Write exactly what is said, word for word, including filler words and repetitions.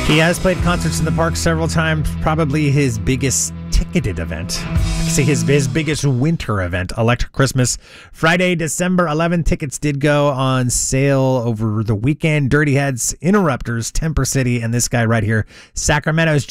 He has played concerts in the park several times, probably his biggest ticketed event. I can say his, his biggest winter event, Electric Christmas. Friday, December eleventh, tickets did go on sale over the weekend. Dirty Heads, Interrupters, Temper City, and this guy right here, Sacramento's